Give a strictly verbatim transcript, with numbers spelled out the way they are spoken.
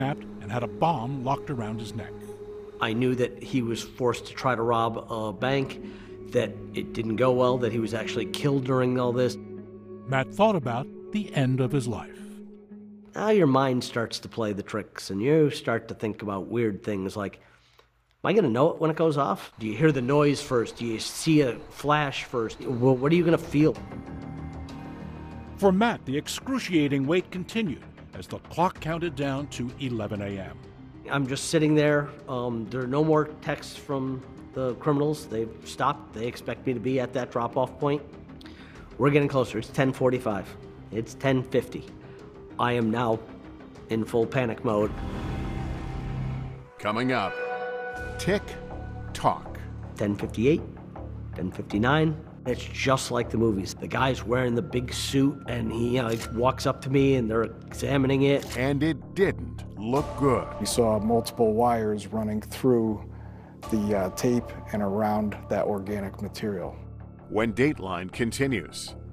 and had a bomb locked around his neck. I knew that he was forced to try to rob a bank, that it didn't go well, that he was actually killed during all this. Matt thought about the end of his life. Now your mind starts to play the tricks, and you start to think about weird things like, am I going to know it when it goes off? Do you hear the noise first? Do you see a flash first? Well, what are you going to feel? For Matt, the excruciating wait continued as the clock counted down to eleven a.m. I'm just sitting there. Um, there are no more texts from the criminals. They've stopped. They expect me to be at that drop-off point. We're getting closer. It's ten forty-five. It's ten fifty. I am now in full panic mode. Coming up, Tick Talk. ten fifty-eight, ten fifty-nine. It's just like the movies. The guy's wearing the big suit, and he you know, he walks up to me, and they're examining it. And it didn't look good. We saw multiple wires running through the uh, tape and around that organic material. When Dateline continues.